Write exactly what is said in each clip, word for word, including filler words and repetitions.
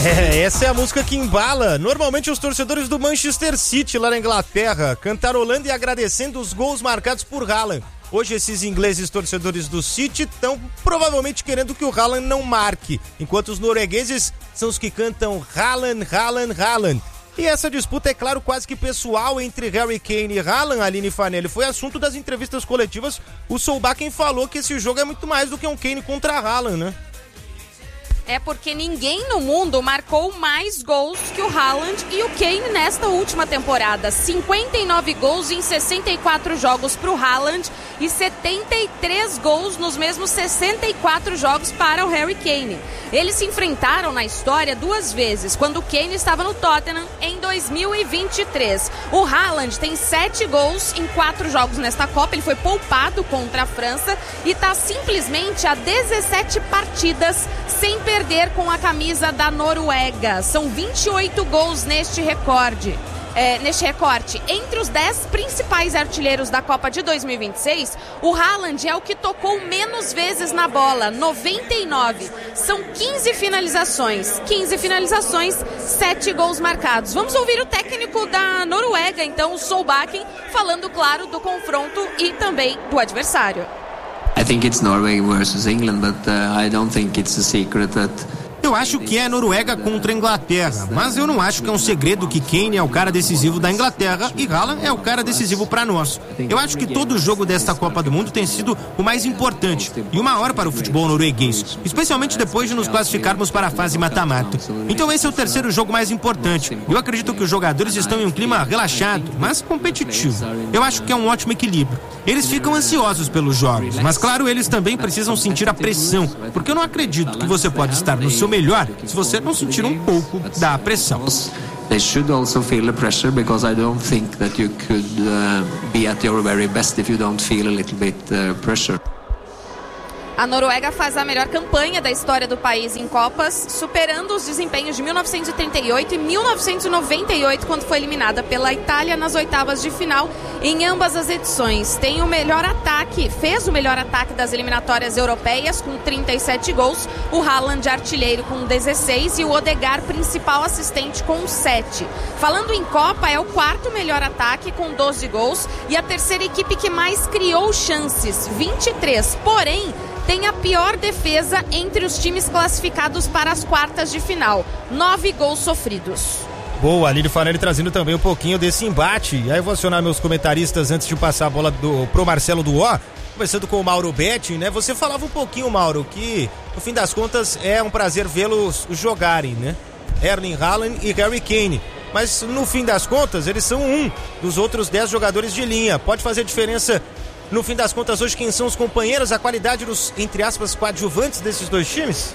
É, essa é a música que embala normalmente os torcedores do Manchester City lá na Inglaterra, cantarolando e agradecendo os gols marcados por Haaland. Hoje esses ingleses torcedores do City estão provavelmente querendo que o Haaland não marque, enquanto os noruegueses são os que cantam Haaland, Haaland, Haaland. E essa disputa, é claro, quase que pessoal entre Harry Kane e Haaland, Aline Fanelli, foi assunto das entrevistas coletivas. O Solbakken falou que esse jogo é muito mais do que um Kane contra Haaland, né? É porque ninguém no mundo marcou mais gols que o Haaland e o Kane nesta última temporada. cinquenta e nove gols em sessenta e quatro jogos para o Haaland e setenta e três gols nos mesmos sessenta e quatro jogos para o Harry Kane. Eles se enfrentaram na história duas vezes, quando o Kane estava no Tottenham em dois mil e vinte e três. O Haaland tem sete gols em quatro jogos nesta Copa, ele foi poupado contra a França e está simplesmente a dezessete partidas sem perder com a camisa da Noruega. São vinte e oito gols neste recorde. É, neste recorte. Entre os dez principais artilheiros da Copa de dois mil e vinte e seis, o Haaland é o que tocou menos vezes na bola, noventa e nove. São quinze finalizações. quinze finalizações, sete gols marcados. Vamos ouvir o técnico da Noruega, então, o Solbakken, falando, claro, do confronto e também do adversário. I think it's Norway versus England, but uh, I don't think it's a secret that Eu acho que é Noruega contra a Inglaterra, mas eu não acho que é um segredo que Kane é o cara decisivo da Inglaterra e Haaland é o cara decisivo para nós. Eu acho que todo jogo desta Copa do Mundo tem sido o mais importante e o maior para o futebol norueguês, especialmente depois de nos classificarmos para a fase mata-mata. Então esse é o terceiro jogo mais importante. Eu acredito que os jogadores estão em um clima relaxado, mas competitivo. Eu acho que é um ótimo equilíbrio. Eles ficam ansiosos pelos jogos, mas claro, eles também precisam sentir a pressão, porque eu não acredito que você pode estar no seu melhor se você não sentir um pouco da pressão. They should also feel the pressure, because I don't think that you could uh, be at your very best if you don't feel a little bit uh, pressure. A Noruega faz a melhor campanha da história do país em Copas, superando os desempenhos de mil novecentos e trinta e oito e mil novecentos e noventa e oito, quando foi eliminada pela Itália nas oitavas de final em ambas as edições. Tem o melhor ataque, fez o melhor ataque das eliminatórias europeias com trinta e sete gols, o Haaland artilheiro com dezesseis e o Odegaard principal assistente com sete. Falando em Copa, é o quarto melhor ataque com doze gols e a terceira equipe que mais criou chances, vinte e três. Porém, tem a pior defesa entre os times classificados para as quartas de final. Nove gols sofridos. Boa, Aline Fanelli trazendo também um pouquinho desse embate. E aí eu vou acionar meus comentaristas antes de passar a bola do, pro Marcelo Duó. Conversando com o Mauro Betti, né? Você falava um pouquinho, Mauro, que no fim das contas é um prazer vê-los jogarem, né? Erling Haaland e Harry Kane. Mas no fim das contas eles são um dos outros dez jogadores de linha. Pode fazer diferença no fim das contas hoje quem são os companheiros, a qualidade dos, entre aspas, coadjuvantes desses dois times?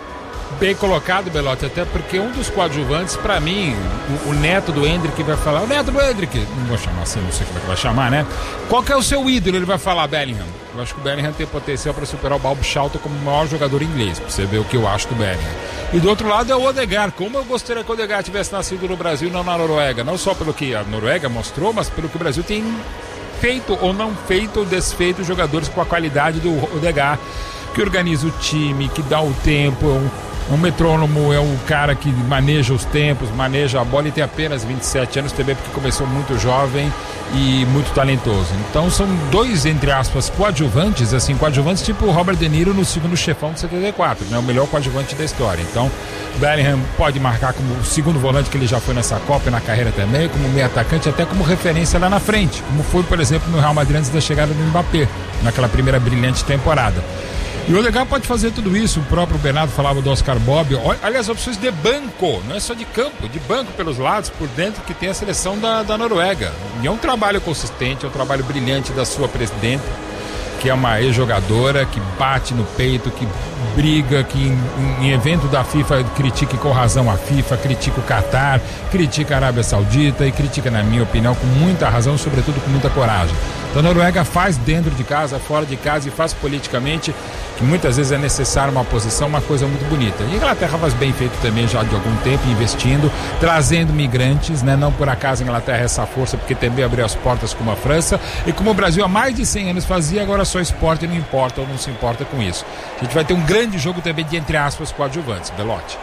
Bem colocado, Belotti, até porque um dos coadjuvantes, pra mim, o, o neto do Endrick vai falar, o neto do Endrick, não vou chamar assim, não sei como é que vai chamar, né? Qual que é o seu ídolo? Ele vai falar Bellingham. Eu acho que o Bellingham tem potencial para superar o Bob Charlton como o maior jogador inglês, pra você ver o que eu acho do Bellingham. E do outro lado é o Odegaard. Como eu gostaria que o Odegaard tivesse nascido no Brasil e não na Noruega. Não só pelo que a Noruega mostrou, mas pelo que o Brasil tem feito ou não feito ou desfeito jogadores com a qualidade do Odegaard, que organiza o time, que dá o tempo, é um, um metrônomo, é um cara que maneja os tempos, maneja a bola e tem apenas vinte e sete anos também, porque começou muito jovem e muito talentoso. Então são dois, entre aspas, coadjuvantes, assim, coadjuvantes tipo o Robert De Niro no Segundo Chefão de setenta e quatro, né? O melhor coadjuvante da história. Então Bellingham pode marcar como o segundo volante que ele já foi nessa Copa e na carreira também, como meio atacante, até como referência lá na frente, como foi, por exemplo, no Real Madrid antes da chegada do Mbappé, naquela primeira brilhante temporada. E o Odegaard pode fazer tudo isso. O próprio Bernardo falava do Oscar Bob. Olha as opções de banco, não é só de campo, de banco pelos lados, por dentro, que tem a seleção da, da Noruega. E é um trabalho consistente, é um trabalho brilhante da sua presidenta, que é uma ex-jogadora, que bate no peito, que briga, que em, em evento da FIFA critica com razão a FIFA, critica o Qatar, critica a Arábia Saudita e critica, na minha opinião, com muita razão, sobretudo com muita coragem. Então a Noruega faz dentro de casa, fora de casa e faz politicamente, que muitas vezes é necessário uma posição, uma coisa muito bonita. E a Inglaterra faz bem feito também já de algum tempo, investindo, trazendo migrantes, né? Não por acaso a Inglaterra é essa força, porque também abriu as portas como a França, e como o Brasil há mais de cem anos fazia, agora só esporte não importa ou não se importa com isso. A gente vai ter um grande jogo também de, entre aspas, coadjuvantes, Belotti.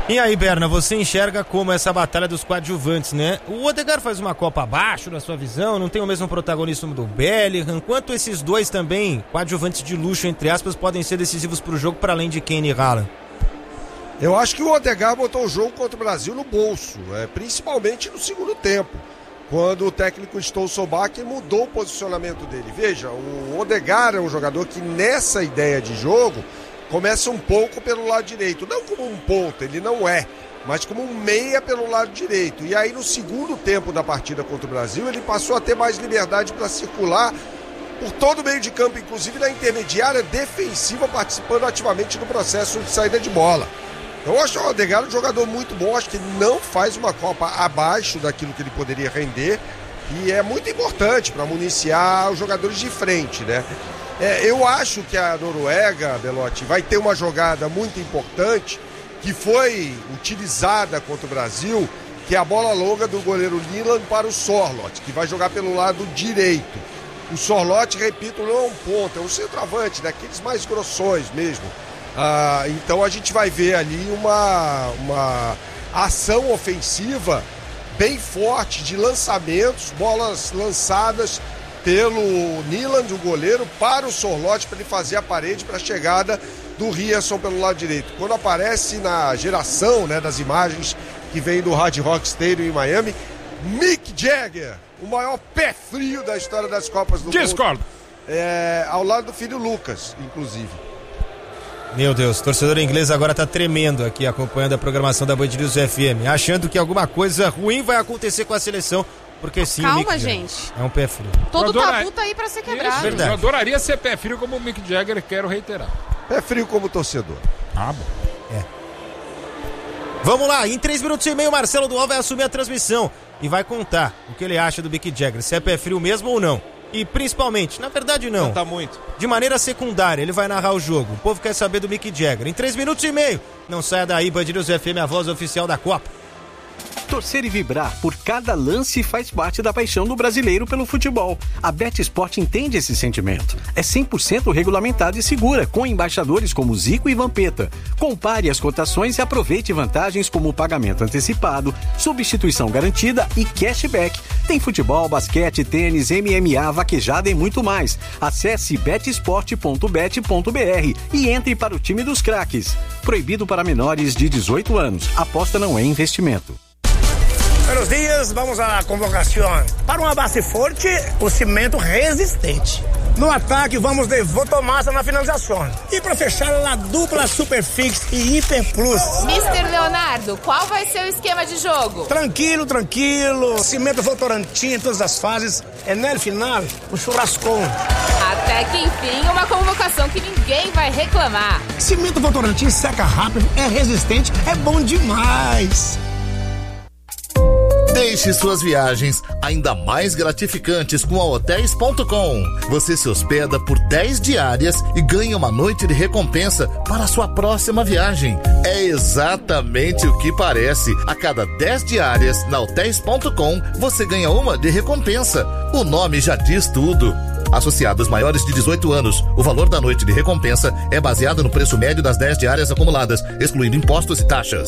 E aí, Berna, você enxerga como essa batalha dos coadjuvantes, né? O Odegaard faz uma Copa abaixo, na sua visão, não tem o mesmo protagonismo do Bellingham, quanto esses dois também, coadjuvantes de luxo, entre aspas, podem ser decisivos pro jogo, para além de Kane e Haaland? Eu acho que o Odegaard botou o jogo contra o Brasil no bolso, é, principalmente no segundo tempo, quando o técnico Stolzobac mudou o posicionamento dele. Veja, o Odegaard é um jogador que nessa ideia de jogo começa um pouco pelo lado direito, não como um ponta, ele não é, mas como um meia pelo lado direito. E aí no segundo tempo da partida contra o Brasil, ele passou a ter mais liberdade para circular por todo o meio de campo, inclusive na intermediária defensiva, participando ativamente do processo de saída de bola. Eu acho o Odegaard um jogador muito bom, acho que ele não faz uma Copa abaixo daquilo que ele poderia render, e é muito importante para municiar os jogadores de frente, né? É, eu acho que a Noruega, Belotti, vai ter uma jogada muito importante que foi utilizada contra o Brasil, que é a bola longa do goleiro Nyland para o Sorloth, que vai jogar pelo lado direito. O Sorloth, repito, não é um ponta, é um centroavante, daqueles mais grossões mesmo. Ah, então a gente vai ver ali uma, uma ação ofensiva bem forte de lançamentos, bolas lançadas pelo Nyland, o goleiro, para o Sorloth, para ele fazer a parede para a chegada do Ryerson pelo lado direito. Quando aparece na geração, né, das imagens que vem do Hard Rock Stadium em Miami, Mick Jagger, o maior pé frio da história das Copas do Discord. Mundo, é, ao lado do filho Lucas, inclusive. Meu Deus, o torcedor inglês agora tá tremendo aqui, acompanhando a programação da Band News F M, achando que alguma coisa ruim vai acontecer com a seleção. Porque sim, calma, o Mick gente. Jagger é um pé frio. Todo adora... tabu tá aí pra ser quebrado. Isso, eu adoraria ser pé frio como o Mick Jagger, quero reiterar. Pé frio como torcedor. Ah, bom. É. Vamos lá, em três minutos e meio, Marcelo Duval vai assumir a transmissão e vai contar o que ele acha do Mick Jagger, se é pé frio mesmo ou não. E principalmente, na verdade não. Não tá muito. De maneira secundária, ele vai narrar o jogo. O povo quer saber do Mick Jagger. Em três minutos e meio, não saia daí, Band News F M, a voz oficial da Copa. Torcer e vibrar por cada lance faz parte da paixão do brasileiro pelo futebol. A BetSport entende esse sentimento. É cem por cento regulamentada e segura, com embaixadores como Zico e Vampeta. Compare as cotações e aproveite vantagens como pagamento antecipado, substituição garantida e cashback. Tem futebol, basquete, tênis, M M A, vaquejada e muito mais. Acesse betsport ponto bet ponto b r e entre para o time dos craques. Proibido para menores de dezoito anos. Aposta não é investimento. Buenos dias, vamos à convocação. Para uma base forte, o cimento resistente. No ataque, vamos de Votomassa na finalização. E para fechar, a dupla Superfix e Hiper Plus. mister Leonardo, qual vai ser o esquema de jogo? Tranquilo, tranquilo. Cimento Votorantim em todas as fases. É no final, o churrascão. Até que enfim, uma convocação que ninguém vai reclamar. Cimento Votorantim seca rápido, é resistente, é bom demais. Deixe suas viagens ainda mais gratificantes com a hotéis ponto com. Você se hospeda por dez diárias e ganha uma noite de recompensa para a sua próxima viagem. É exatamente o que parece. A cada dez diárias na hotéis ponto com, você ganha uma de recompensa. O nome já diz tudo. Associados maiores de dezoito anos, o valor da noite de recompensa é baseado no preço médio das dez diárias acumuladas, excluindo impostos e taxas.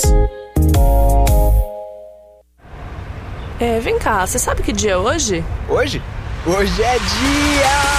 É, vem cá, você sabe que dia é hoje? Hoje? Hoje é dia...